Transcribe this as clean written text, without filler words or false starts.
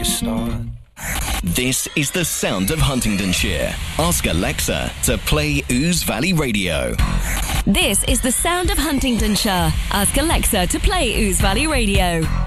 start. This is the sound of Huntingdonshire. Ask Alexa to play Ouse Valley Radio. This is the sound of Huntingdonshire. Ask Alexa to play Ouse Valley Radio.